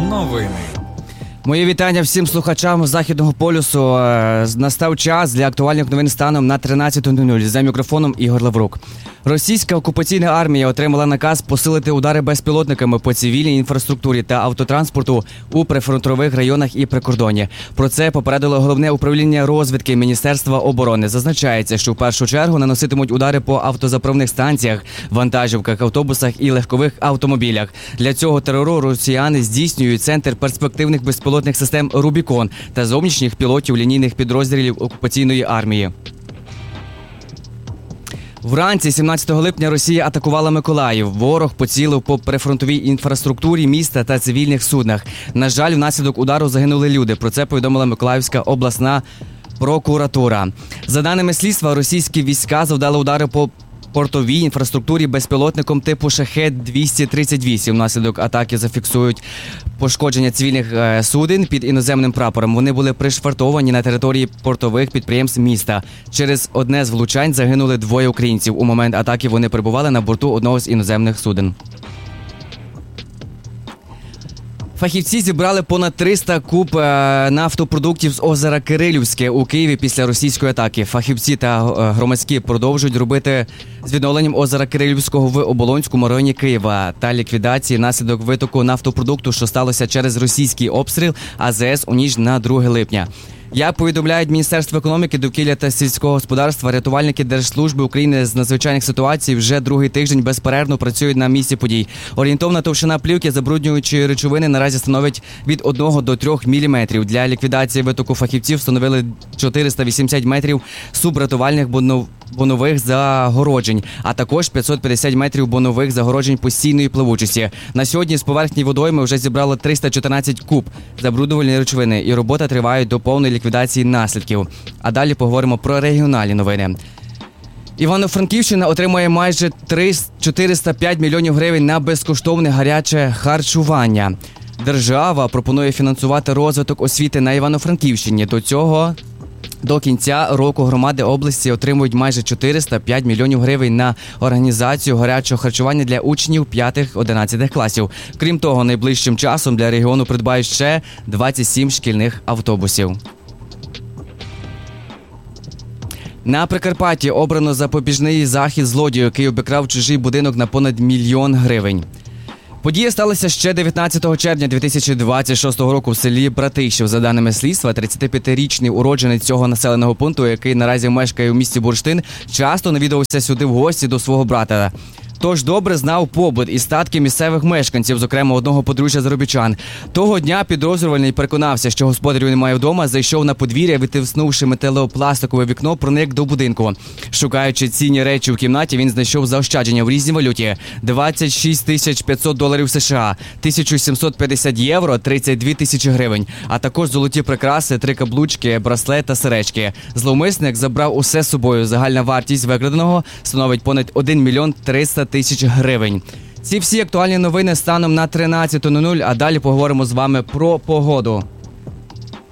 новини. Мої вітання всім слухачам Західного полюсу. Настав час для актуальних новин станом на 13:00. За мікрофоном Ігор Лаврук. Російська окупаційна армія отримала наказ посилити удари безпілотниками по цивільній інфраструктурі та автотранспорту у прифронтових районах і прикордонні. Про це попередило Головне управління розвідки Міністерства оборони. Зазначається, що в першу чергу наноситимуть удари по автозаправних станціях, вантажівках, автобусах і легкових автомобілях. Для цього терору росіяни здійснюють центр перспективних безпілотних систем «Рубікон» та зовнішніх пілотів лінійних підрозділів окупаційної армії. Вранці 17 липня Росія атакувала Миколаїв. Ворог поцілив по прифронтовій інфраструктурі міста та цивільних суднах. На жаль, внаслідок удару загинули люди. Про це повідомила Миколаївська обласна прокуратура. За даними слідства, російські війська завдали удари по портовій інфраструктурі безпілотником типу «Шахед-238». Внаслідок атаки зафіксують пошкодження цивільних суден під іноземним прапором. Вони були пришвартовані на території портових підприємств міста. Через одне з влучань загинули 2 українців. У момент атаки вони перебували на борту одного з іноземних суден. Фахівці зібрали понад 300 куб нафтопродуктів з озера Кирилівське у Києві після російської атаки. Фахівці та громадські продовжують робити з відновленням озера Кирилівського в Оболонському районі Києва та ліквідації наслідок витоку нафтопродукту, що сталося через російський обстріл АЗС у ніч на 2 липня. Як повідомляють Міністерство економіки, довкілля та сільського господарства, рятувальники Держслужби України з надзвичайних ситуацій вже другий тиждень безперервно працюють на місці подій. Орієнтовна товщина плівки забруднюючої речовини наразі становить від 1 до 3 мм. Для ліквідації витоку фахівців встановили 480 метрів субрятувальних бонових загороджень, а також 550 метрів бонових загороджень постійної плавучості. На сьогодні з поверхні водойми вже зібрало 314 куб забруднювальної речовини, і робота триває до повної ліквідації наслідків. А далі поговоримо про регіональні новини. Івано-Франківщина отримує майже 405 мільйонів гривень на безкоштовне гаряче харчування. Держава пропонує фінансувати розвиток освіти на Івано-Франківщині. До кінця року громади області отримують майже 405 мільйонів гривень на організацію гарячого харчування для учнів 5-11 класів. Крім того, найближчим часом для регіону придбають ще 27 шкільних автобусів. На Прикарпатті обрано запобіжний захід злодію, який обікрав чужий будинок на понад 1 мільйон гривень. Подія сталася ще 19 червня 2026 року в селі Братищів. За даними слідства, 35-річний уродженець цього населеного пункту, який наразі мешкає у місті Бурштин, часто навідувався сюди в гості до свого брата. Тож добре знав побут і статки місцевих мешканців, зокрема одного подружжя заробітчан. Того дня підозрюваний переконався, що господарю немає вдома, зайшов на подвір'я, відтиснувши металопластикове вікно, проник до будинку. Шукаючи цінні речі в кімнаті, він знайшов заощадження в різній валюті – 26 500 доларів США, 1750 євро, 32 тисячі гривень, а також золоті прикраси, 3 каблучки, браслет та сережки. Зловмисник забрав усе з собою. Загальна вартість викраденого становить понад 1 мільйон 300 тисяч гривень. Ці всі актуальні новини станом на 13:00, а далі поговоримо з вами про погоду.